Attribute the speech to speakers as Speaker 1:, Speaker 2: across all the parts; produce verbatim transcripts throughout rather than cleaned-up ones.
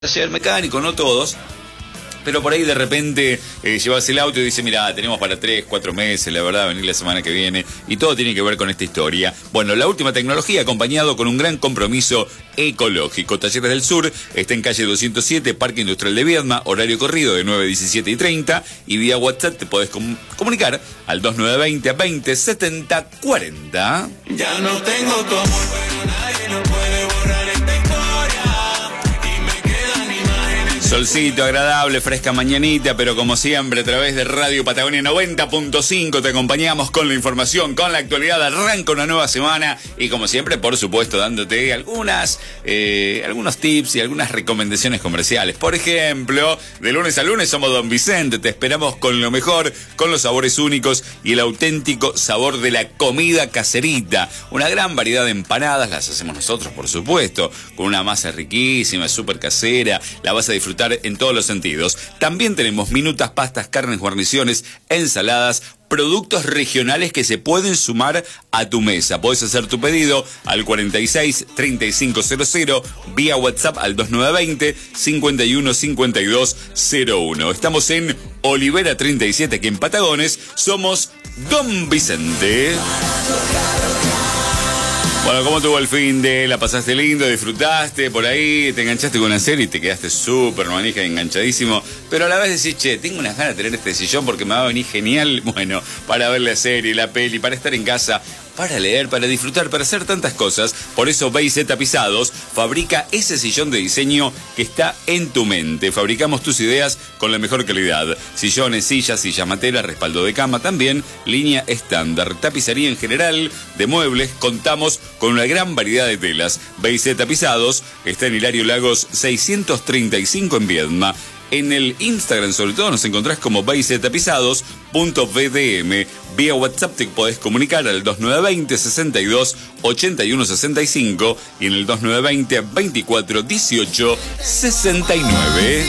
Speaker 1: taller mecánico, no todos, pero por ahí de repente eh, llevas el auto y dices, mira, tenemos para tres, cuatro meses, la verdad, venir la semana que viene, y todo tiene que ver con esta historia. Bueno, la última tecnología acompañado con un gran compromiso ecológico. Talleres del Sur está en calle doscientos siete, Parque Industrial de Viedma, horario corrido de nueve, diecisiete y treinta, y vía WhatsApp te podés com- comunicar al dos nueve veinte, veinte, setenta, cuarenta.
Speaker 2: Ya no tengo como, pero nadie lo puede borrar esta historia.
Speaker 1: Solcito agradable, fresca mañanita, pero como siempre a través de Radio Patagonia noventa punto cinco te acompañamos con la información, con la actualidad. Arranca una nueva semana y como siempre, por supuesto, dándote algunas, eh, algunos tips y algunas recomendaciones comerciales. Por ejemplo, de lunes a lunes somos Don Vicente, te esperamos con lo mejor, con los sabores únicos y el auténtico sabor de la comida caserita. Una gran variedad de empanadas, las hacemos nosotros, por supuesto, con una masa riquísima, súper casera, la vas a disfrutar en todos los sentidos. También tenemos minutas, pastas, carnes, guarniciones, ensaladas, productos regionales que se pueden sumar a tu mesa. Podés hacer tu pedido al cuarenta y seis, treinta y cinco cero cero, vía WhatsApp al dos nueve veinte, cincuenta y uno, cincuenta y dos cero uno. Estamos en Olivera treinta y siete, aquí en Patagones. Somos Don Vicente. Bueno, ¿cómo tuvo el fin de? ¿La pasaste lindo? ¿Disfrutaste por ahí? ¿Te enganchaste con la serie y te quedaste súper manija, enganchadísimo? Pero a la vez decís, che, tengo unas ganas de tener este sillón porque me va a venir genial, bueno, para ver la serie, la peli, para estar en casa, para leer, para disfrutar, para hacer tantas cosas. Por eso B y Z Tapizados fabrica ese sillón de diseño que está en tu mente. Fabricamos tus ideas con la mejor calidad. Sillones, sillas, sillas materas, respaldo de cama, también línea estándar. Tapicería en general, de muebles, contamos con una gran variedad de telas. B y Z Tapizados está en Hilario Lagos seiscientos treinta y cinco en Viedma. En el Instagram, sobre todo, nos encontrás como b y z tapizados punto v d m. Vía WhatsApp te podés comunicar al dos nueve veinte, sesenta y dos, ochenta y uno sesenta y cinco y en el dos nueve veinte, veinticuatro, dieciocho, sesenta y nueve.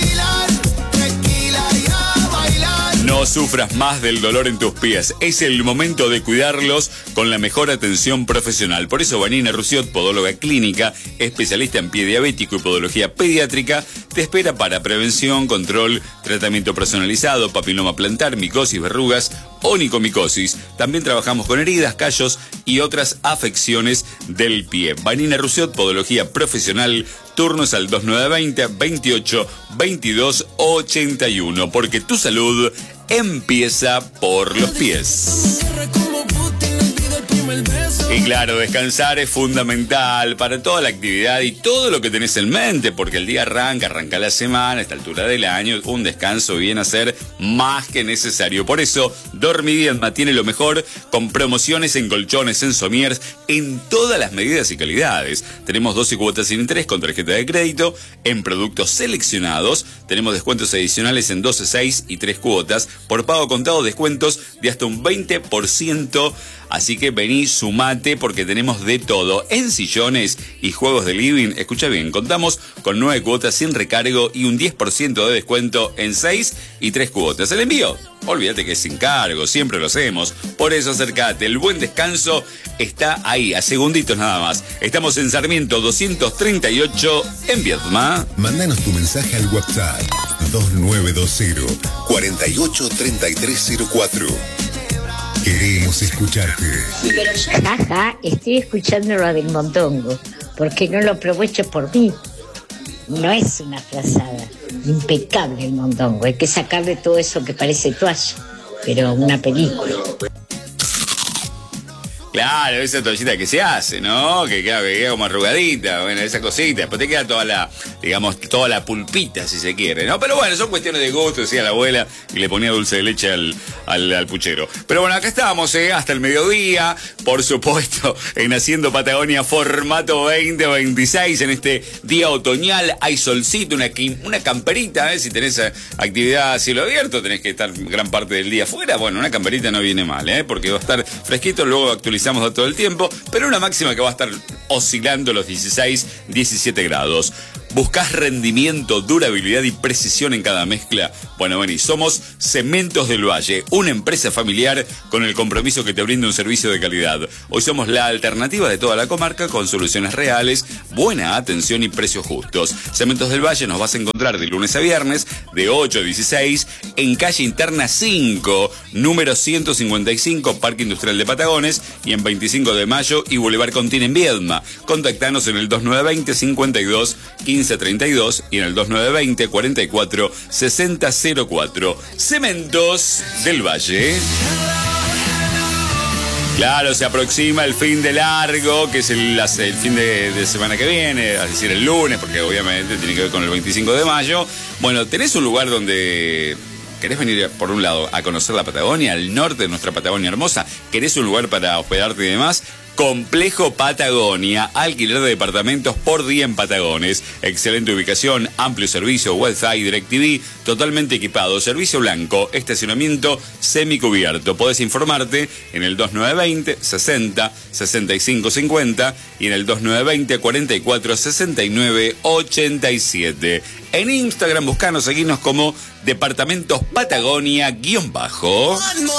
Speaker 1: No sufras más del dolor en tus pies. Es el momento de cuidarlos con la mejor atención profesional. Por eso Vanina Rusiot, podóloga clínica, especialista en pie diabético y podología pediátrica, te espera para prevención, control, tratamiento personalizado, papiloma plantar, micosis, verrugas, onicomicosis. También trabajamos con heridas, callos y otras afecciones del pie. Vanina Rusiot, podología profesional, turnos al dos nueve veinte, veintiocho, veintidós, ochenta y uno, porque tu salud empieza por los pies. Y claro, descansar es fundamental para toda la actividad y todo lo que tenés en mente, porque el día arranca, arranca la semana, a esta altura del año, un descanso viene a ser más que necesario. Por eso, Dormiviedma tiene lo mejor con promociones en colchones, en somiers, en todas las medidas y calidades. Tenemos doce cuotas sin interés con tarjeta de crédito, en productos seleccionados, tenemos descuentos adicionales en doce, seis y tres cuotas, por pago contado descuentos de hasta un veinte por ciento. Así que vení, sumate, porque tenemos de todo. En sillones y juegos de living, escucha bien, contamos con nueve cuotas sin recargo y un diez por ciento de descuento en seis y tres cuotas. El envío, olvídate que es sin cargo, siempre lo hacemos. Por eso acércate, el buen descanso está ahí, a segunditos nada más. Estamos en Sarmiento doscientos treinta y ocho, en Viedma.
Speaker 3: Mándanos tu mensaje al WhatsApp dos nueve dos cero, cuarenta y ocho, treinta y tres cero cuatro. Queremos escucharte.
Speaker 4: Jaja, estoy escuchando lo del mondongo, porque no lo aprovecho por mí. No es una frazada, impecable el mondongo. Hay que sacarle todo eso que parece toalla, pero una película.
Speaker 1: Claro, esa toallita que se hace, ¿no? Que queda, que queda como arrugadita, bueno, esa cosita. Después te queda toda la, digamos, toda la pulpita, si se quiere, ¿no? Pero bueno, son cuestiones de gusto, decía la abuela, y le ponía dulce de leche al, al, al puchero. Pero bueno, acá estamos, ¿eh? Hasta el mediodía, por supuesto, en Haciendo Patagonia formato veinte veintiséis, en este día otoñal. Hay solcito, una, una camperita, ¿eh? Si tenés actividad a cielo abierto, tenés que estar gran parte del día afuera. Bueno, una camperita no viene mal, ¿eh? Porque va a estar fresquito, luego actualizamos todo el tiempo, pero una máxima que va a estar oscilando los dieciséis, diecisiete grados. ¿Buscás rendimiento, durabilidad y precisión en cada mezcla? Bueno, vení, somos Cementos del Valle, una empresa familiar con el compromiso que te brinda un servicio de calidad. Hoy somos la alternativa de toda la comarca con soluciones reales, buena atención y precios justos. Cementos del Valle nos vas a encontrar de lunes a viernes de ocho a dieciséis en calle Interna cinco, número ciento cincuenta y cinco, Parque Industrial de Patagones, y en veinticinco de mayo y Boulevard Contín en Viedma. Contactanos en el dos nueve dos cero, cincuenta y dos, quince treinta y dos y en el dos nueve dos cero, cuarenta y cuatro, sesenta cero cuatro. Cementos del Valle. Claro, se aproxima el fin de largo, que es el, el fin de, de semana que viene, es decir, el lunes, porque obviamente tiene que ver con el veinticinco de mayo. Bueno, ¿tenés un lugar donde querés venir, por un lado, a conocer la Patagonia, al norte de nuestra Patagonia hermosa? ¿Querés un lugar para hospedarte y demás? Complejo Patagonia, alquiler de departamentos por día en Patagones. Excelente ubicación, amplio servicio, Wi-Fi, DirecTV, totalmente equipado, servicio blanco, estacionamiento semicubierto. Podés informarte en el dos nueve dos cero, sesenta, sesenta y cinco cincuenta y en el dos nueve dos cero, cuarenta y cuatro, sesenta y nueve ochenta y siete. En Instagram buscanos, seguinos como Departamentos Patagonia guión bajo.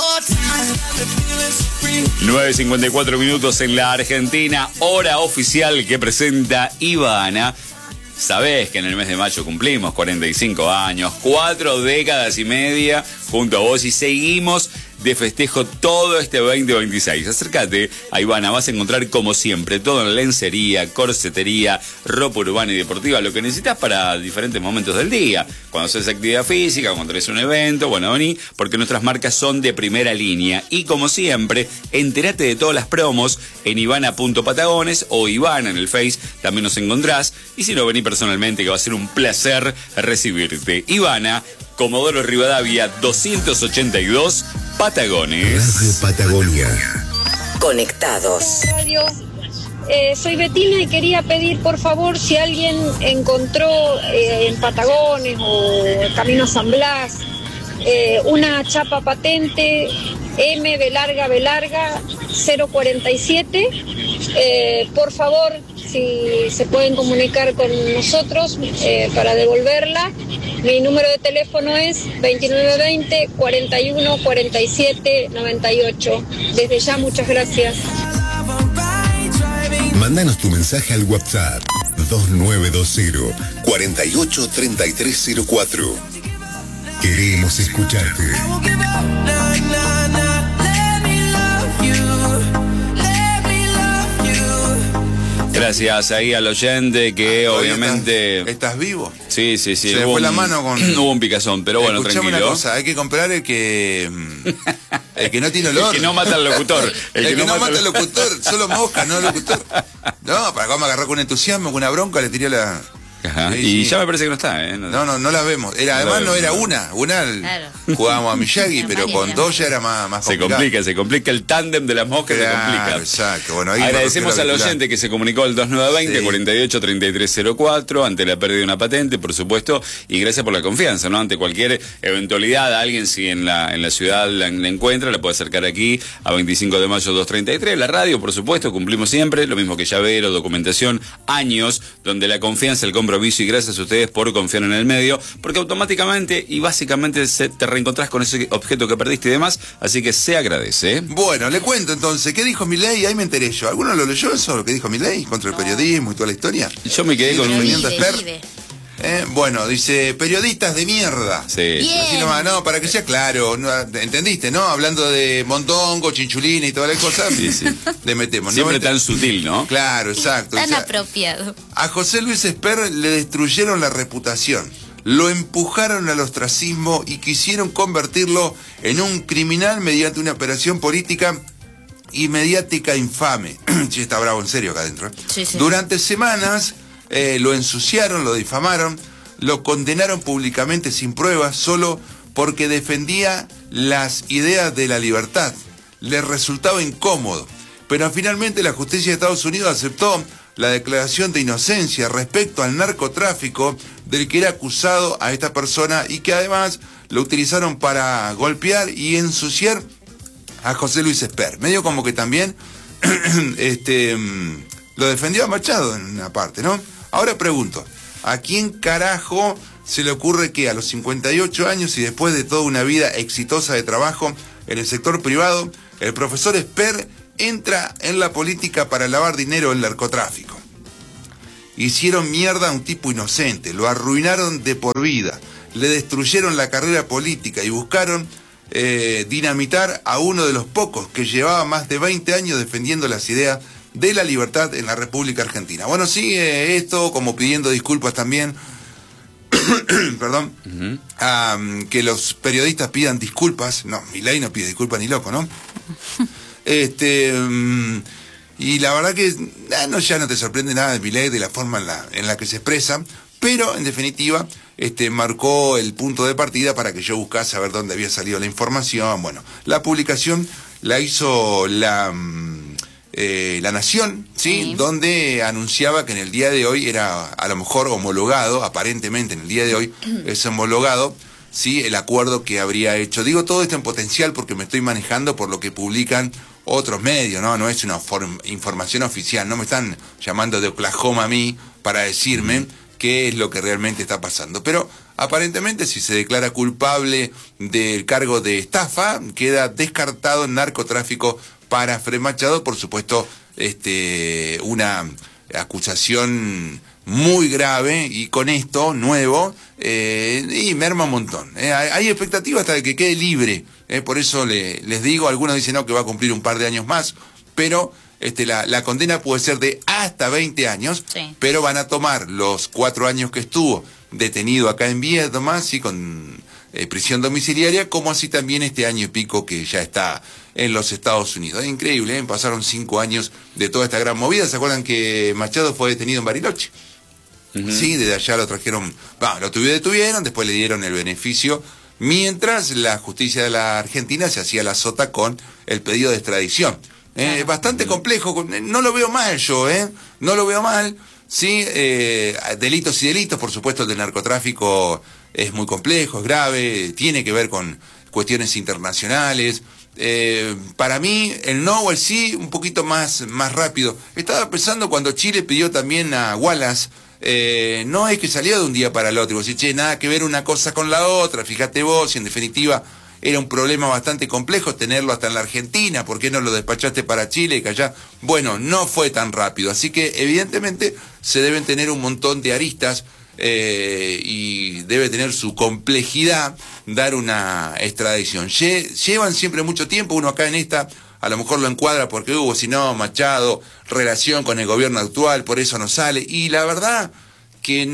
Speaker 1: nueve cincuenta y cuatro minutos en la Argentina, hora oficial que presenta Ivana. Sabés que en el mes de mayo cumplimos cuarenta y cinco años, cuatro décadas y media junto a vos y seguimos de festejo todo este veinte veintiséis. Acércate a Ivana, vas a encontrar como siempre todo en lencería, corsetería, ropa urbana y deportiva, lo que necesitas para diferentes momentos del día. Cuando haces actividad física, cuando tenés un evento, bueno, vení, porque nuestras marcas son de primera línea. Y como siempre, entérate de todas las promos en ivana punto patagones o Ivana en el Face, también nos encontrás. Y si no, vení personalmente, que va a ser un placer recibirte. Ivana, Comodoro Rivadavia doscientos ochenta y dos, Patagones.
Speaker 3: Radio Patagonia.
Speaker 5: Conectados.
Speaker 6: Radio. Eh, soy Betina y quería pedir por favor si alguien encontró eh, en Patagones o Camino San Blas eh, una chapa patente M B larga B larga cero cuarenta y siete. Eh, por favor, si se pueden comunicar con nosotros eh, para devolverla. Mi número de teléfono es veintinueve veinte, cuarenta y uno, cuarenta y siete, noventa y ocho. Desde ya, muchas gracias.
Speaker 3: Mándanos tu mensaje al WhatsApp dos nueve dos cero, cuarenta y ocho, treinta y tres cero cuatro. Queremos escucharte.
Speaker 1: Gracias ahí al oyente que
Speaker 7: ah,
Speaker 1: obviamente...
Speaker 7: ¿Estás, ¿Estás vivo?
Speaker 1: Sí, sí, sí.
Speaker 7: Se le fue un, la mano con...
Speaker 1: Hubo un picazón, pero bueno,
Speaker 7: Escuchame
Speaker 1: tranquilo.
Speaker 7: una cosa, hay que comprar el que... El que no tiene olor.
Speaker 1: El que no mata al locutor.
Speaker 7: El, el que, que no mata al locutor, solo mosca, no locutor. No, para acá me agarró con entusiasmo, con una bronca, le tiré la...
Speaker 1: Ajá.
Speaker 7: Sí,
Speaker 1: y
Speaker 7: sí.
Speaker 1: ya me parece que no está, ¿eh?
Speaker 7: No, no, no, no la vemos. Era, además no, no era una. Una
Speaker 8: claro.
Speaker 7: Jugábamos a Miyagi, pero con dos ya era más, más
Speaker 1: se
Speaker 7: complicado.
Speaker 1: complica, se complica el tándem de las moscas,
Speaker 7: claro,
Speaker 1: se complica.
Speaker 7: Exacto. Bueno, ahí
Speaker 1: agradecemos al oyente que se comunicó al dos nueve dos cero, cuarenta y ocho, treinta y tres cero cuatro ante la pérdida de una patente, por supuesto, y gracias por la confianza, ¿no? Ante cualquier eventualidad, alguien si en la en la ciudad la, la encuentra, la puede acercar aquí a veinticinco de mayo doscientos treinta y tres, la radio, por supuesto, cumplimos siempre, lo mismo que llavero, documentación, años, donde la confianza, el compromiso y gracias a ustedes por confiar en el medio, porque automáticamente y básicamente se, te reencontrás con ese objeto que perdiste y demás, así que se agradece.
Speaker 7: Bueno, le cuento entonces, ¿qué dijo Milei? Ahí me enteré yo. ¿Alguno lo leyó eso, lo que dijo Milei contra el periodismo y toda la historia?
Speaker 1: Yo me quedé con un...
Speaker 7: Eh, bueno, dice, periodistas de mierda.
Speaker 1: Sí.
Speaker 7: Así nomás, no, para que sea claro, no, ¿entendiste, no? Hablando de Mondongo, Chinchulina y todas las cosas,
Speaker 1: sí, sí.
Speaker 7: le metemos.
Speaker 1: Siempre
Speaker 7: no,
Speaker 1: tan sutil, ¿no?
Speaker 7: Claro, exacto.
Speaker 8: Tan
Speaker 7: o sea,
Speaker 8: apropiado.
Speaker 7: A José Luis Esper le destruyeron la reputación, lo empujaron al ostracismo y quisieron convertirlo en un criminal mediante una operación política y mediática infame. Sí, está bravo en serio acá adentro.
Speaker 8: Sí, sí.
Speaker 7: Durante semanas... Eh, lo ensuciaron, lo difamaron, lo condenaron públicamente sin pruebas, solo porque defendía las ideas de la libertad. Le resultaba incómodo. Pero finalmente la justicia de Estados Unidos aceptó la declaración de inocencia respecto al narcotráfico del que era acusado a esta persona y que además lo utilizaron para golpear y ensuciar a José Luis Esper. Medio como que también este, lo defendió a Machado en una parte, ¿no? Ahora pregunto, ¿A quién carajo se le ocurre que a los cincuenta y ocho años y después de toda una vida exitosa de trabajo en el sector privado, el profesor Esper entra en la política para lavar dinero del narcotráfico? Hicieron mierda a un tipo inocente, lo arruinaron de por vida, le destruyeron la carrera política y buscaron eh, dinamitar a uno de los pocos que llevaba más de veinte años defendiendo las ideas de la libertad en la República Argentina. Bueno, sigue esto como pidiendo disculpas también, perdón, uh-huh. um, que los periodistas pidan disculpas. No, Milei no pide disculpas ni loco, ¿no? este... Um, Y la verdad que eh, no, ya no te sorprende nada de Milei, de la forma en la, en la que se expresa, pero en definitiva este, marcó el punto de partida para que yo buscase a ver dónde había salido la información. Bueno, la publicación la hizo la, eh, la Nación, ¿sí? Sí. Donde anunciaba que en el día de hoy era a lo mejor homologado, aparentemente en el día de hoy es homologado, ¿sí? El acuerdo que habría hecho. Digo todo esto en potencial porque me estoy manejando por lo que publican otros medios, ¿no? No es una form- información oficial, no me están llamando de Oklahoma a mí para decirme qué es lo que realmente está pasando. Pero aparentemente si se declara culpable del cargo de estafa, queda descartado en narcotráfico para Fred Machado, por supuesto, este, una acusación muy grave y con esto nuevo eh, y merma un montón. Eh, hay expectativa hasta de que quede libre. Eh, por eso le, les digo, algunos dicen no, que va a cumplir un par de años más, pero este, la, la condena puede ser de hasta veinte años, sí. Pero van a tomar los cuatro años que estuvo detenido acá en Viedma, ¿sí? Con eh, prisión domiciliaria, como así también este año y pico que ya está en los Estados Unidos. Es increíble, ¿eh? Pasaron cinco años de toda esta gran movida. ¿Se acuerdan que Machado fue detenido en Bariloche? Uh-huh. Sí, desde allá lo trajeron, bah, lo detuvieron, después le dieron el beneficio, mientras la justicia de la Argentina se hacía la sota con el pedido de extradición. Eh, uh-huh. Bastante complejo, no lo veo mal yo, ¿eh? No lo veo mal, sí, eh, delitos y delitos, por supuesto el del narcotráfico es muy complejo, es grave, tiene que ver con cuestiones internacionales. Eh, para mí el no o el sí un poquito más, más rápido. Estaba pensando cuando Chile pidió también a Wallace. Eh, no es que salió de un día para el otro, y vos decís, che, nada que ver una cosa con la otra, fíjate vos, y en definitiva era un problema bastante complejo tenerlo hasta en la Argentina, ¿por qué no lo despachaste para Chile? Que allá, bueno, no fue tan rápido, así que evidentemente se deben tener un montón de aristas eh, y debe tener su complejidad dar una extradición. Lle- llevan siempre mucho tiempo, uno acá en esta a lo mejor lo encuadra porque hubo, si no, Machado, relación con el gobierno actual, por eso no sale. Y la verdad que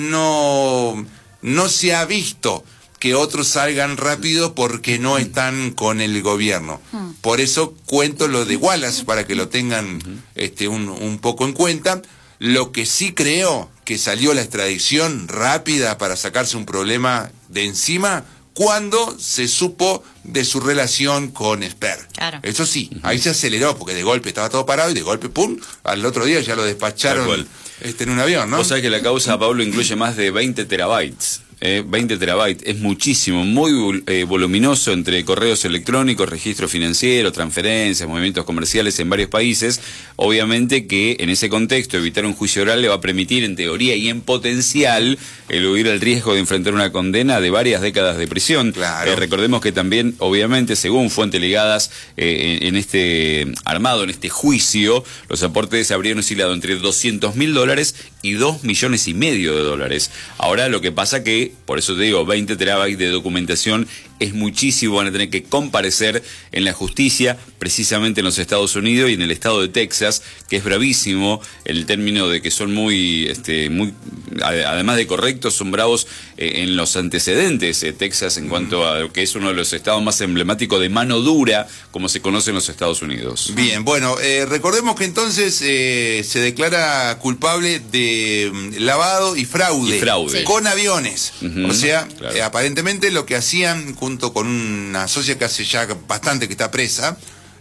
Speaker 7: no, no se ha visto que otros salgan rápido porque no están con el gobierno. Por eso cuento lo de Wallace, para que lo tengan este, un, un poco en cuenta. Lo que sí creo que salió la extradición rápida para sacarse un problema de encima cuando se supo de su relación con Esper. Claro. Eso sí, ahí se aceleró, porque de golpe estaba todo parado y de golpe, pum, al otro día ya lo despacharon este, en un avión, ¿no?
Speaker 1: Vos sabés que la causa, Pablo, incluye más de veinte terabytes. Eh, veinte terabytes, es muchísimo, muy eh, voluminoso entre correos electrónicos, registros financieros, transferencias, movimientos comerciales en varios países. Obviamente que en ese contexto evitar un juicio oral le va a permitir en teoría y en potencial eludir el riesgo de enfrentar una condena de varias décadas de prisión. Claro. Eh, recordemos que también, obviamente, según fuentes ligadas eh, en, en este armado, en este juicio, los aportes habrían oscilado entre doscientos mil dólares y dos millones y medio de dólares. Ahora lo que pasa que, por eso te digo, veinte terabytes de documentación es muchísimo, van a tener que comparecer en la justicia, precisamente en los Estados Unidos y en el estado de Texas, que es bravísimo el término de que son muy, este, muy, además de correctos, son bravos eh, en los antecedentes. Eh, Texas, en cuanto a que es uno de los estados más emblemáticos de mano dura, como se conoce en los Estados Unidos.
Speaker 7: Bien, bueno, eh, recordemos que entonces eh, se declara culpable de lavado y fraude,
Speaker 1: y fraude.
Speaker 7: Sí. Con aviones. Uh-huh. O sea, claro. eh, aparentemente lo que hacían junto con una socia que hace ya bastante que está presa,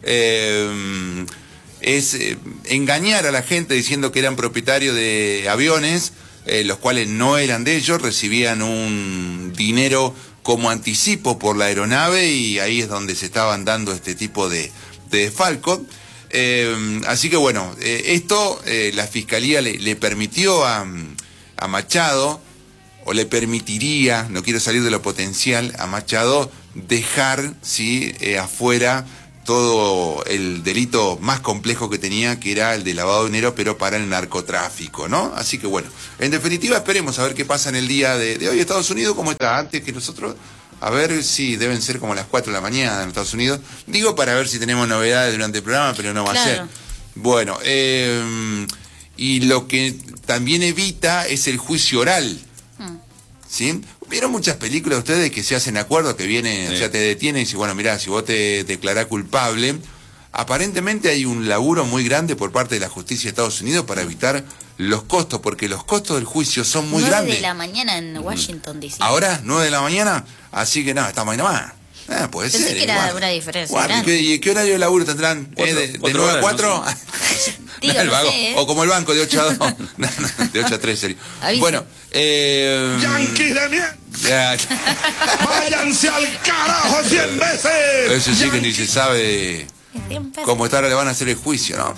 Speaker 7: eh, es eh, engañar a la gente diciendo que eran propietarios de aviones, eh, los cuales no eran de ellos, recibían un dinero como anticipo por la aeronave y ahí es donde se estaban dando este tipo de, de desfalco. Eh, así que bueno, eh, esto eh, la Fiscalía le, le permitió a, a Machado o le permitiría, no quiero salir de lo potencial, a Machado dejar, ¿sí?, eh, afuera todo el delito más complejo que tenía, que era el de lavado de dinero, pero para el narcotráfico, ¿no? Así que bueno, en definitiva esperemos a ver qué pasa en el día de, de hoy. Estados Unidos, ¿cómo está? Antes que nosotros, a ver si deben ser como las cuatro de la mañana en Estados Unidos. Digo para ver si tenemos novedades durante el programa, pero no va claro. a ser. Bueno, eh, y lo que también evita es el juicio oral. Hmm. ¿Sí? ¿Vieron muchas películas ustedes que se hacen acuerdos, que viene, sí. o sea, te detienen y dicen, bueno, mirá, si vos te declarás culpable, aparentemente hay un laburo muy grande por parte de la justicia de Estados Unidos para evitar los costos, porque los costos del juicio son muy
Speaker 8: nueve
Speaker 7: grandes.
Speaker 8: nueve de la mañana en Washington, D C.
Speaker 7: ¿Ahora? ¿nueve de la mañana? Así que no, estamos ahí nomás. Ah, puede
Speaker 8: Pensé
Speaker 7: ser.
Speaker 8: que era
Speaker 7: igual.
Speaker 8: una diferencia
Speaker 7: Bueno,
Speaker 8: grande.
Speaker 7: ¿y qué, qué horario de laburo tendrán?
Speaker 1: Cuatro,
Speaker 7: ¿Eh? ¿De, de
Speaker 1: cuatro
Speaker 7: nueve a
Speaker 1: horas,
Speaker 7: cuatro?
Speaker 1: no sé.
Speaker 8: Digo,
Speaker 7: el
Speaker 8: no
Speaker 7: vago.
Speaker 8: sé, ¿eh?
Speaker 7: O como el banco, de ocho a dos. No, no, de ocho a tres, serio.
Speaker 8: Avisa.
Speaker 7: Bueno, eh...
Speaker 2: Yankees de mierda.
Speaker 7: Ya,
Speaker 2: Váyanse al carajo cien veces.
Speaker 7: eso sí que ni se sabe cómo está, ahora le van a hacer el juicio, ¿no?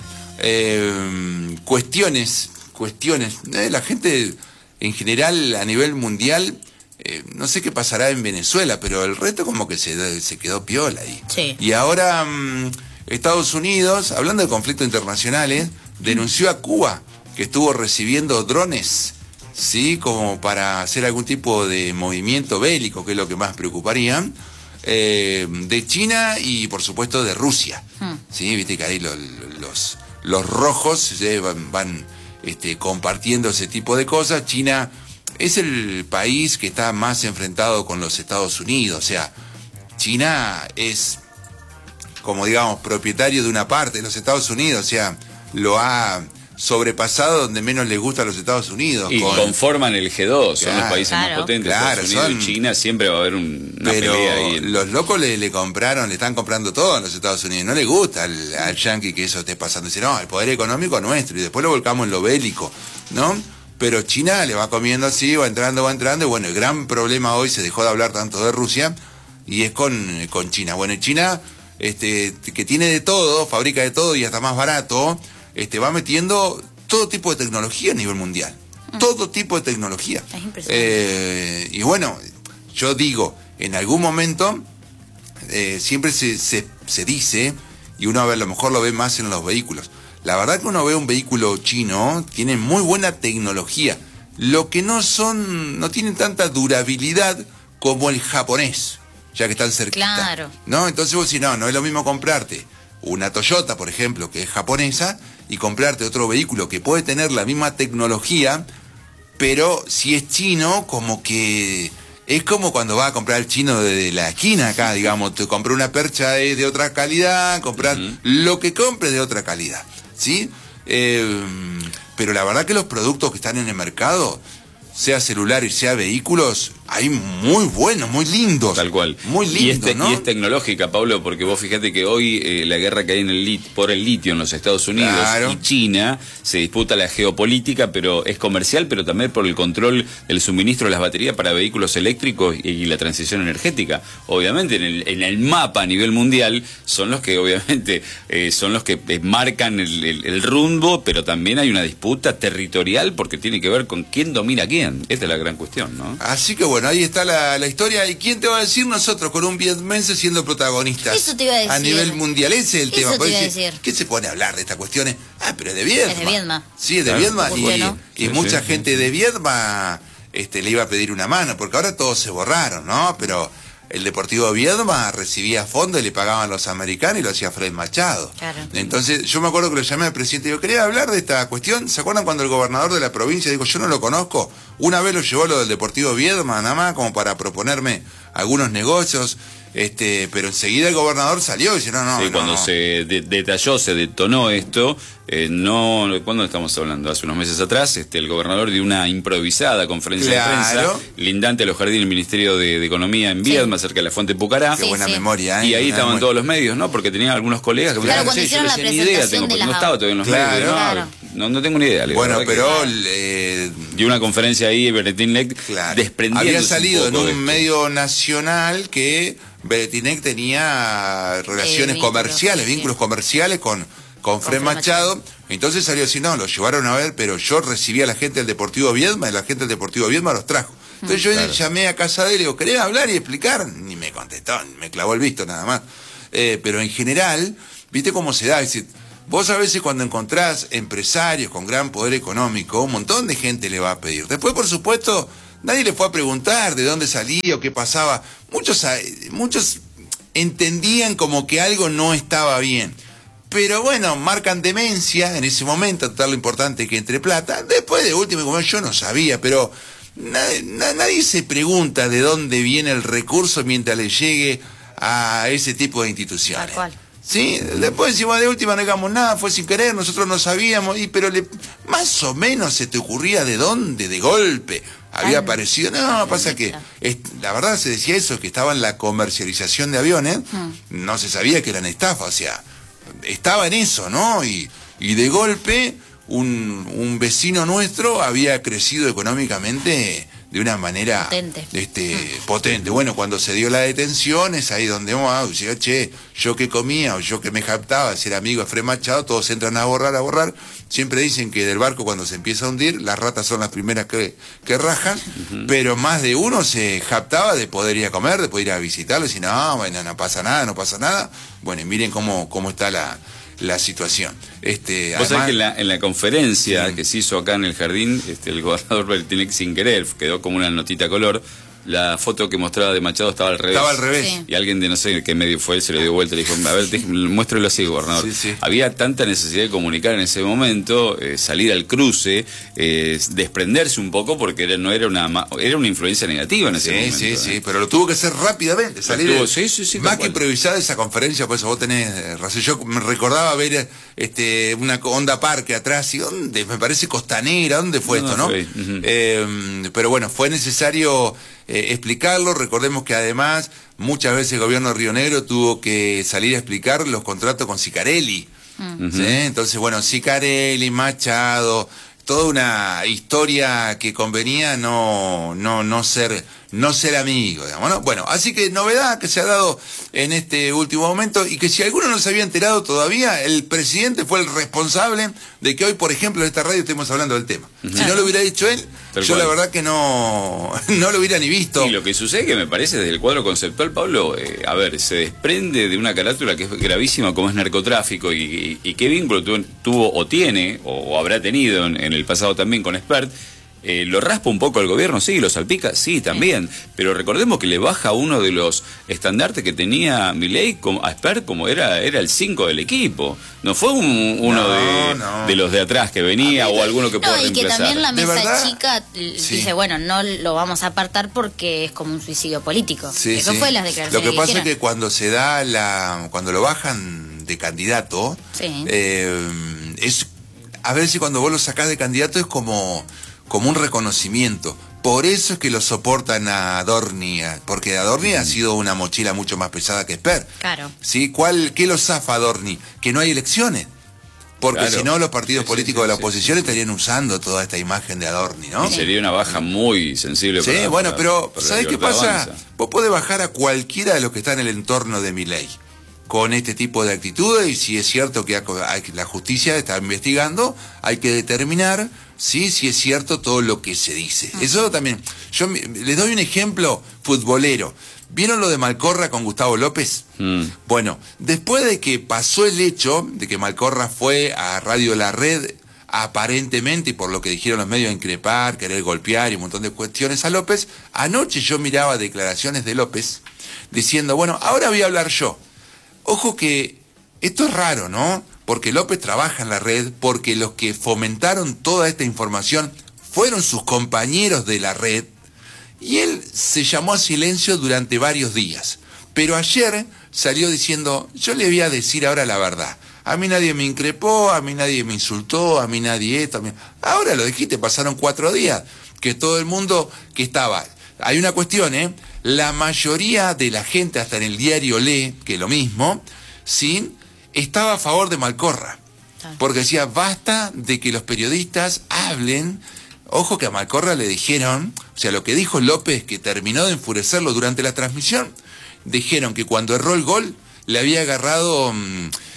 Speaker 7: Eh, cuestiones, cuestiones. Eh, la gente en general a nivel mundial, eh, no sé qué pasará en Venezuela, pero el resto como que se, se quedó piola ahí.
Speaker 8: Sí.
Speaker 7: Y ahora mm, Estados Unidos, hablando de conflictos internacionales, denunció a Cuba que estuvo recibiendo drones, sí, como para hacer algún tipo de movimiento bélico, que es lo que más preocuparía, eh, de China y por supuesto de Rusia. Hmm. Sí, viste que ahí los, los, los rojos eh, van, van este, compartiendo ese tipo de cosas. China es el país que está más enfrentado con los Estados Unidos, o sea, China es, como digamos, propietario de una parte de los Estados Unidos, o sea, lo ha sobrepasado donde menos les gusta a los Estados Unidos.
Speaker 1: Y
Speaker 7: con...
Speaker 1: conforman el G dos, son
Speaker 7: claro,
Speaker 1: los países
Speaker 8: claro.
Speaker 1: más potentes.
Speaker 7: Claro,
Speaker 1: Estados Unidos
Speaker 7: son...
Speaker 1: y China, siempre va a haber un, una
Speaker 7: pero
Speaker 1: pelea ahí.
Speaker 7: Los locos le, le compraron, le están comprando todo a los Estados Unidos. No le gusta al, al yankee que eso esté pasando. Dice, no, el poder económico es nuestro, y después lo volcamos en lo bélico, ¿no? Pero China le va comiendo así, va entrando, va entrando, y bueno, el gran problema hoy, se dejó de hablar tanto de Rusia, y es con, con China. Bueno, China, este, que tiene de todo, fabrica de todo y hasta más barato, este, va metiendo todo tipo de tecnología a nivel mundial. Mm. Todo tipo de tecnología.
Speaker 8: Es impresionante.
Speaker 7: Eh, y bueno, yo digo, en algún momento, eh, siempre se, se, se dice, y uno a lo mejor lo ve más en los vehículos, la verdad que uno ve un vehículo chino, tiene muy buena tecnología. Lo que no son, no tienen tanta durabilidad como el japonés, ya que están cerquita.
Speaker 8: Claro.
Speaker 7: ¿No? Entonces vos decís, no, no es lo mismo comprarte una Toyota, por ejemplo, que es japonesa, y comprarte otro vehículo que puede tener la misma tecnología, pero si es chino, como que es como cuando vas a comprar el chino de la esquina acá, digamos, te compré una percha de, de otra calidad, comprar uh-huh. lo que compres de otra calidad, ¿sí? Eh, pero la verdad que los productos que están en el mercado, sea celular y sea vehículos, hay muy buenos, muy lindos.
Speaker 1: Tal cual.
Speaker 7: Muy lindos,
Speaker 1: y, este,
Speaker 7: ¿no?
Speaker 1: y es tecnológica, Pablo, porque vos fíjate que hoy eh, la guerra que hay en el lit por el litio en los Estados Unidos
Speaker 7: claro.
Speaker 1: y China, se disputa la geopolítica, pero es comercial, pero también por el control del suministro de las baterías para vehículos eléctricos y, y la transición energética. Obviamente en el, en el mapa a nivel mundial son los que obviamente eh, son los que eh, marcan el, el, el rumbo, pero también hay una disputa territorial porque tiene que ver con quién domina a quién. Esta es la gran cuestión, ¿no?
Speaker 7: Así que bueno, ahí está la, la historia. ¿Y quién te va a decir? Nosotros, con un vietmense siendo protagonistas.
Speaker 8: Eso te iba a decir.
Speaker 7: A nivel mundial, ese es el
Speaker 8: Eso
Speaker 7: tema.
Speaker 8: te iba a
Speaker 7: decir,
Speaker 8: decir.
Speaker 7: ¿qué se pone a hablar de estas cuestiones? Ah, pero es de Viedma.
Speaker 8: Es de Viedma.
Speaker 7: Sí, es de
Speaker 1: Claro.
Speaker 7: Viedma.
Speaker 8: ¿Por
Speaker 7: Y,
Speaker 8: qué no?
Speaker 7: y
Speaker 1: Sí,
Speaker 7: mucha
Speaker 1: sí,
Speaker 7: gente
Speaker 1: sí.
Speaker 7: de Viedma este, le iba a pedir una mano, porque ahora todos se borraron, ¿no? Pero el Deportivo Viedma recibía fondos y le pagaban los americanos y lo hacía Fred Machado.
Speaker 8: Claro.
Speaker 7: Entonces, yo me acuerdo que lo llamé al presidente y digo, quería hablar de esta cuestión. ¿Se acuerdan cuando el gobernador de la provincia dijo, yo no lo conozco? Una vez lo llevó a lo del Deportivo Viedma, nada más, como para proponerme algunos negocios. Este, pero enseguida el gobernador salió y dice, no, no,
Speaker 1: Sí,
Speaker 7: no,
Speaker 1: cuando
Speaker 7: no.
Speaker 1: se de- detalló, se detonó esto, eh, no, ¿cuándo estamos hablando? Hace unos meses atrás, este, el gobernador dio una improvisada conferencia
Speaker 7: Claro.
Speaker 1: de prensa, lindante a los jardines del Ministerio de, de Economía en Viedma, cerca de la Fuente Pucará.
Speaker 7: Qué
Speaker 8: Sí,
Speaker 7: buena
Speaker 8: sí.
Speaker 7: memoria, ¿eh?
Speaker 1: Y ahí
Speaker 7: Buena
Speaker 1: estaban
Speaker 7: memoria.
Speaker 1: todos los medios, ¿no? Porque tenían algunos colegas que me
Speaker 8: Claro,
Speaker 1: decían,
Speaker 8: cuando
Speaker 1: "Sí,
Speaker 8: hicieron
Speaker 1: yo
Speaker 8: la
Speaker 1: decía, ni idea
Speaker 8: presentación
Speaker 1: tengo,
Speaker 8: de
Speaker 1: porque
Speaker 8: las
Speaker 1: no estaba todavía en los
Speaker 7: Claro.
Speaker 1: medios. No,
Speaker 8: Claro.
Speaker 1: no, no tengo ni idea. le digo,
Speaker 7: Bueno,
Speaker 1: la verdad
Speaker 7: pero
Speaker 1: que-
Speaker 7: eh,
Speaker 1: dio una conferencia ahí, Berretín Lect,
Speaker 7: claro,
Speaker 1: desprendiéndose
Speaker 7: había salido en
Speaker 1: poco
Speaker 7: un
Speaker 1: de esto.
Speaker 7: medio nacional que Beretinec tenía relaciones
Speaker 8: Eh, vínculos,
Speaker 7: comerciales,
Speaker 8: sí,
Speaker 7: vínculos
Speaker 8: sí.
Speaker 7: comerciales con, con Fred
Speaker 8: Fred
Speaker 7: Machado. Entonces salió así, no, lo llevaron a ver, pero yo recibí a la gente del Deportivo Viedma y la gente del Deportivo Viedma los trajo. Entonces yo
Speaker 1: Claro.
Speaker 7: llamé a casa de él y le digo, ¿querés hablar y explicar? Ni me contestó, ni me clavó el visto nada más. Eh, pero en general, ¿viste cómo se da? Es decir, vos a veces cuando encontrás empresarios con gran poder económico, un montón de gente le va a pedir. Después, por supuesto, nadie le fue a preguntar de dónde salía o qué pasaba. Muchos, muchos entendían como que algo no estaba bien. Pero bueno, marcan demencia en ese momento, total lo importante que entre plata. Después de último, como yo no sabía, pero nadie, nadie se pregunta de dónde viene el recurso mientras le llegue a ese tipo de instituciones.
Speaker 8: Tal cual.
Speaker 7: Sí, después decimos de última no digamos nada, fue sin querer, nosotros no sabíamos, y pero le, más o menos se te ocurría de dónde, de golpe, había
Speaker 8: Ay,
Speaker 7: aparecido. No, pasa que es, la verdad se decía eso, que estaba en la comercialización de aviones,
Speaker 8: Hmm.
Speaker 7: no se sabía que eran estafas, o sea, estaba en eso, ¿no? Y, y de golpe un, un vecino nuestro había crecido económicamente de una manera
Speaker 8: Potente.
Speaker 7: este, potente. Bueno, cuando se dio la detención es ahí donde vamos, oh, che, yo que comía o yo que me jactaba, si era amigo de Fred Machado, todos entran a borrar, a borrar. Siempre dicen que del barco cuando se empieza a hundir, las ratas son las primeras que, que rajan, uh-huh. Pero más de uno se jactaba de poder ir a comer, de poder ir a visitarlo, y decir, no, bueno, no pasa nada, no pasa nada. Bueno, y miren cómo, cómo está la... la situación. Este,
Speaker 1: Vos
Speaker 7: además,
Speaker 1: sabés que en la, en la conferencia
Speaker 7: sí.
Speaker 1: que se hizo acá en el jardín, este, el gobernador Bertinec sin querer quedó como una notita color. La foto que mostraba de Machado estaba al revés.
Speaker 7: Estaba al revés.
Speaker 8: Sí.
Speaker 1: Y alguien de no sé qué medio fue él, se le dio vuelta y le dijo, a ver, muéstrelo así, gobernador.
Speaker 7: Sí, sí.
Speaker 1: Había tanta necesidad de comunicar en ese momento, eh, salir al cruce, eh, desprenderse un poco, porque era, no era una era una influencia negativa en ese
Speaker 7: sí,
Speaker 1: momento.
Speaker 7: Sí,
Speaker 1: ¿eh?
Speaker 7: sí, pero lo tuvo que hacer rápidamente. Salir
Speaker 1: tuvo,
Speaker 7: el,
Speaker 1: sí, sí, sí,
Speaker 7: más que
Speaker 1: cual.
Speaker 7: improvisada esa conferencia, pues vos tenés razón. Yo me recordaba ver este, una Honda Parque atrás, y ¿dónde? Me parece Costanera, ¿dónde fue
Speaker 1: No,
Speaker 7: esto,
Speaker 1: no
Speaker 7: no?
Speaker 1: fue. Uh-huh.
Speaker 7: eh, pero bueno, fue necesario eh, explicarlo. Recordemos que además muchas veces el gobierno de Río Negro tuvo que salir a explicar los contratos con Sicarelli.
Speaker 1: Uh-huh.
Speaker 7: ¿Sí? Entonces, bueno, Sicarelli, Machado, toda una historia que convenía no, no, no ser, no ser amigo, digamos, ¿no? Bueno, así que novedad que se ha dado en este último momento, y que si alguno no se había enterado todavía, el presidente fue el responsable de que hoy, por ejemplo, en esta radio estemos hablando del tema. Uh-huh. Si no lo hubiera dicho él, Tal yo cual. La verdad que no, no lo hubiera ni visto.
Speaker 1: Y lo que sucede que me parece desde el cuadro conceptual, Pablo, eh, a ver, se desprende de una carátula que es gravísima como es narcotráfico, y, y, y qué vínculo tuvo, tuvo o tiene, o, o habrá tenido en, en el pasado también con Spert. Eh, ¿Lo raspa un poco al gobierno? Sí. ¿Lo salpica? Sí, también. Pero recordemos que le baja uno de los estandartes que tenía Milei como, a Spert, como era era el cinco del equipo. No fue un, uno
Speaker 7: no,
Speaker 1: de,
Speaker 7: no.
Speaker 1: de los de atrás que venía, o alguno que pueda
Speaker 8: no, y
Speaker 1: reemplazar.
Speaker 8: que también la mesa
Speaker 7: verdad?
Speaker 8: chica
Speaker 7: Sí.
Speaker 8: dice, bueno, no lo vamos a apartar porque es como un suicidio político.
Speaker 7: Sí,
Speaker 8: Eso
Speaker 7: sí.
Speaker 8: fue las declaraciones.
Speaker 7: Lo que pasa
Speaker 8: dijeron.
Speaker 7: es que cuando se da la, cuando lo bajan de candidato,
Speaker 8: Sí.
Speaker 7: eh, es, a ver si cuando vos lo sacás de candidato es como, como un reconocimiento. Por eso es que lo soportan a Adorni, porque Adorni ha sido una mochila mucho más pesada que Spert.
Speaker 8: Claro.
Speaker 7: ¿Sí? ¿Cuál, ¿Qué lo zafa Adorni? Que no hay elecciones. Porque
Speaker 1: Claro.
Speaker 7: si no, los partidos
Speaker 1: Sí,
Speaker 7: políticos
Speaker 1: sí, sí,
Speaker 7: de la
Speaker 1: sí,
Speaker 7: oposición
Speaker 1: sí.
Speaker 7: estarían usando toda esta imagen de Adorni, ¿no?
Speaker 1: Y sería una baja muy sensible.
Speaker 7: Sí,
Speaker 1: para,
Speaker 7: bueno,
Speaker 1: para-
Speaker 7: pero
Speaker 1: para la
Speaker 7: ¿sabés qué
Speaker 1: libertad
Speaker 7: pasa?
Speaker 1: avanza.
Speaker 7: Vos podés bajar a cualquiera de los que están en el entorno de Milei con este tipo de actitudes, y si es cierto que hay- la justicia está investigando, hay que determinar sí, si es cierto todo lo que se dice. Eso también. Yo me- les doy un ejemplo futbolero. ¿Vieron lo de Malcorra con Gustavo López?
Speaker 1: Mm.
Speaker 7: Bueno, después de que pasó el hecho de que Malcorra fue a Radio La Red, aparentemente, y por lo que dijeron los medios, a increpar, querer golpear y un montón de cuestiones a López, anoche yo miraba declaraciones de López diciendo, bueno, ahora voy a hablar yo. Ojo que esto es raro, ¿no? Porque López trabaja en la red, porque los que fomentaron toda esta información fueron sus compañeros de la red, y él se llamó a silencio durante varios días. Pero ayer salió diciendo, yo le voy a decir ahora la verdad. A mí nadie me increpó, a mí nadie me insultó, a mí nadie esto. A mí... Ahora lo dijiste, pasaron cuatro días, que todo el mundo que estaba... Hay una cuestión, ¿eh? La mayoría de la gente, hasta en el diario Lee, que es lo mismo, ¿sí?, estaba a favor de Malcorra. Porque decía, basta de que los periodistas hablen. Ojo que a Malcorra le dijeron, o sea, lo que dijo López, que terminó de enfurecerlo durante la transmisión, dijeron que cuando erró el gol, le había agarrado,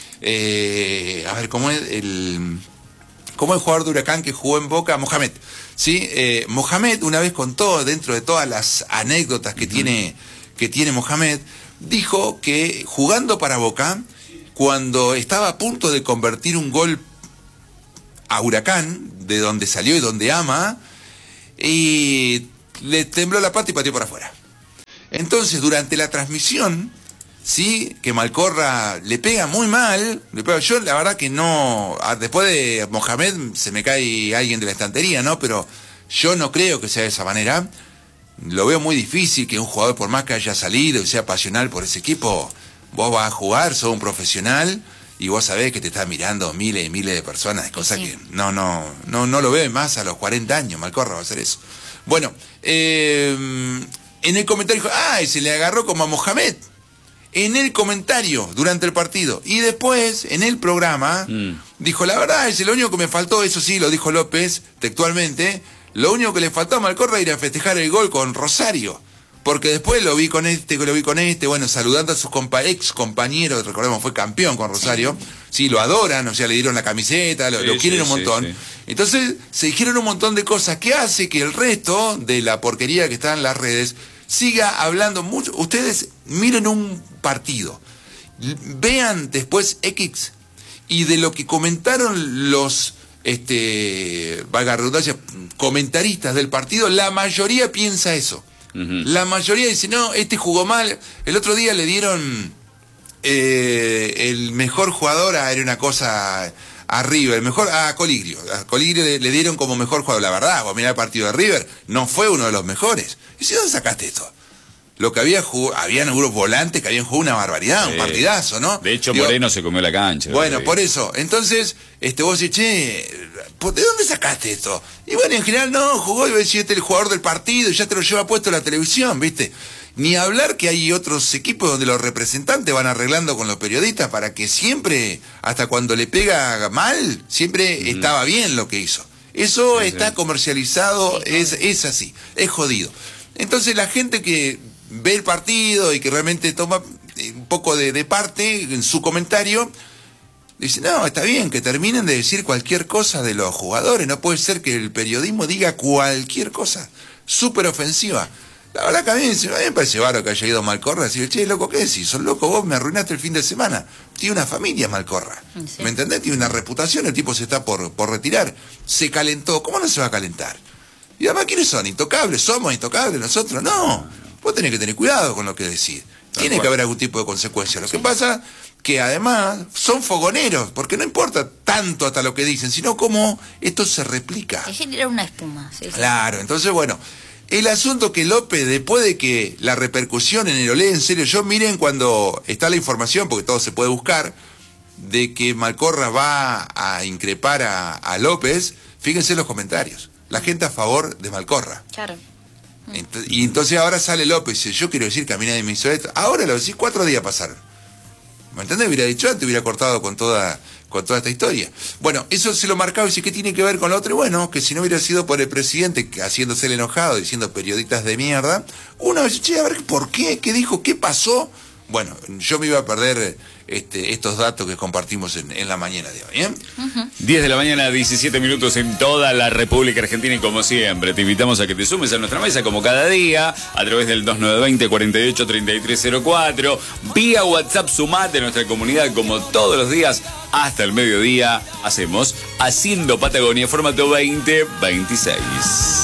Speaker 7: eh, a ver, ¿cómo es el, cómo el jugador de Huracán que jugó en Boca? Mohamed. ¿sí? Eh, Mohamed una vez contó, dentro de todas las anécdotas que, uh-huh. tiene, que tiene Mohamed, dijo que jugando para Boca, cuando estaba a punto de convertir un gol a Huracán, de donde salió y donde ama, y le tembló la pata y pateó para afuera. Entonces, durante la transmisión, sí, que Malcorra le pega muy mal, le pega, yo la verdad que no, después de Mohamed se me cae alguien de la estantería, ¿no? Pero yo no creo que sea de esa manera. Lo veo muy difícil que un jugador, por más que haya salido y sea pasional por ese equipo, vos vas a jugar, sos un profesional y vos sabés que te están mirando miles y miles de personas, cosa sí. que no, no, no, no lo veo más a los cuarenta años, Malcorra va a hacer eso. Bueno, eh, en el comentario dijo, ay, se le agarró como a Mohamed. En el comentario, durante el partido. Y después, en el programa, mm. dijo, la verdad, es lo único que me faltó, eso sí, lo dijo López, textualmente, lo único que le faltó a Malcorra era festejar el gol con Rosario. Porque después lo vi con este, lo vi con este, bueno, saludando a sus compa ex compañeros, recordemos, fue campeón con Rosario. Sí, sí lo adoran, o sea, le dieron la camiseta, lo, sí, lo quieren sí, un montón. Sí, sí. Entonces, se dijeron un montón de cosas que hace que el resto de la porquería que está en las redes siga hablando mucho. Ustedes miren un partido, vean después X, y de lo que comentaron los, este, valga la redundancia, comentaristas del partido, la mayoría piensa eso. Uh-huh. La mayoría dice, no, este jugó mal. El otro día le dieron eh, el mejor jugador a, era una cosa a River, el mejor a Coligrio. A Coligrio le, le dieron como mejor jugador. La verdad, vos mirá el partido de River, no fue uno de los mejores. ¿Y si dónde sacaste esto? Lo que había jugado, habían algunos volantes que habían jugado una barbaridad, sí. un partidazo, ¿no?
Speaker 1: De hecho,
Speaker 7: Digo,
Speaker 1: Moreno se comió la cancha.
Speaker 7: Bueno, por eso. Entonces, este, vos decís, che, ¿de dónde sacaste esto? Y bueno, en general no, jugó y vos decís, este es el jugador del partido y ya te lo lleva puesto en la televisión, ¿viste? Ni hablar que hay otros equipos donde los representantes van arreglando con los periodistas para que siempre, hasta cuando le pega mal, siempre mm. estaba bien lo que hizo. Eso sí, está sí. comercializado, sí, es, es así, es jodido. Entonces la gente que ve el partido y que realmente toma un poco de, de parte en su comentario, dice, no, está bien, que terminen de decir cualquier cosa de los jugadores, no puede ser que el periodismo diga cualquier cosa, súper ofensiva. La verdad que a mí, a mí me parece bárbaro que haya ido Malcorra y decir, che, loco, ¿qué decís? Sos loco, vos me arruinaste el fin de semana. Tiene una familia Malcorra, sí. ¿me entendés? Tiene una reputación, el tipo se está por, por retirar. Se calentó, ¿cómo no se va a calentar? Y además, ¿quiénes son? ¿Intocables? ¿Somos intocables nosotros? No. Vos tenés que tener cuidado con lo que decís. Tiene que haber algún tipo de consecuencia. Lo que pasa que además son fogoneros, porque no importa tanto hasta lo que dicen, sino cómo esto se replica.
Speaker 8: Es generar una espuma. Sí, sí.
Speaker 7: Claro, entonces bueno, el asunto que López, después de que la repercusión en el Olé, en serio, yo miren cuando está la información, porque todo se puede buscar, de que Malcorra va a increpar a, a López, fíjense los comentarios. La gente a favor de Malcorra.
Speaker 8: Claro.
Speaker 7: Y entonces ahora sale López y dice, yo quiero decir que a mí nadie me hizo esto. Ahora lo decís, cuatro días pasaron. ¿Me entendés? Hubiera dicho antes, hubiera cortado con toda, con toda esta historia. Bueno, eso se lo marcaba y dice, ¿qué tiene que ver con lo otro? Y bueno, que si no hubiera sido por el presidente haciéndose el enojado, diciendo periodistas de mierda, uno dice, che, a ver, ¿por qué? ¿Qué dijo? ¿Qué pasó? Bueno, yo me iba a perder este, estos datos que compartimos en, en la mañana de hoy, ¿eh?
Speaker 1: Uh-huh. diez de la mañana, diecisiete minutos en toda la República Argentina y como siempre, te invitamos a que te sumes a nuestra mesa como cada día a través del dos nueve dos cero, cuatro ocho tres tres cero cuatro, vía WhatsApp, sumate a nuestra comunidad como todos los días hasta el mediodía hacemos Haciendo Patagonia, formato veinte veintiséis.